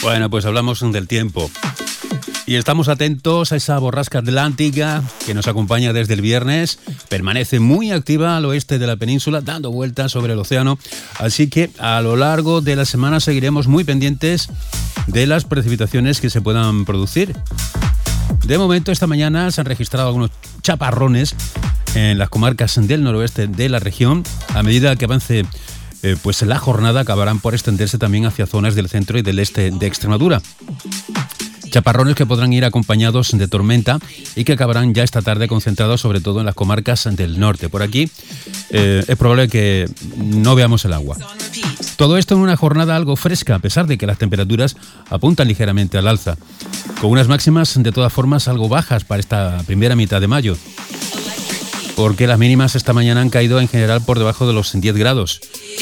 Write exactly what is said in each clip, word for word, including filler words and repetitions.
Bueno, pues hablamos del tiempo. Y estamos atentos a esa borrasca atlántica que nos acompaña desde el viernes. Permanece muy activa al oeste de la península, dando vueltas sobre el océano. Así que a lo largo de la semana seguiremos muy pendientes de las precipitaciones que se puedan producir. De momento, esta mañana se han registrado algunos chaparrones en las comarcas del noroeste de la región. A medida que avance eh, pues la jornada, acabarán por extenderse también hacia zonas del centro y del este de Extremadura. Chaparrones que podrán ir acompañados de tormenta y que acabarán ya esta tarde concentrados sobre todo en las comarcas del norte. Por aquí eh, es probable que no veamos el agua. Todo esto en una jornada algo fresca, a pesar de que las temperaturas apuntan ligeramente al alza, con unas máximas de todas formas algo bajas para esta primera mitad de mayo, porque las mínimas esta mañana han caído en general por debajo de los diez grados.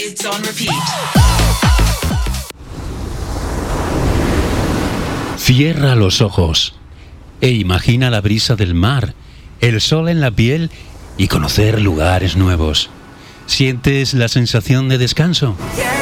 Cierra los ojos e imagina la brisa del mar, el sol en la piel y conocer lugares nuevos. ¿Sientes la sensación de descanso?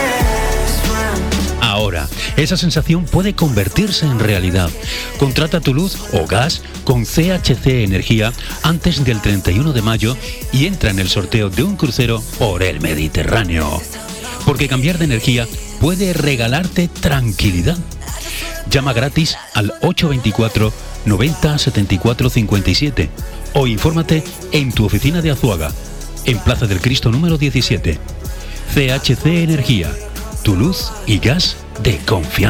Ahora, esa sensación puede convertirse en realidad. Contrata tu luz o gas con C H C Energía antes del treinta y uno de mayo y entra en el sorteo de un crucero por el Mediterráneo. Porque cambiar de energía puede regalarte tranquilidad. Llama gratis al ocho dos cuatro, noventa, setenta y cuatro cincuenta y siete o infórmate en tu oficina de Azuaga, en Plaza del Cristo número diecisiete. C H C Energía, tu luz y gas de confianza.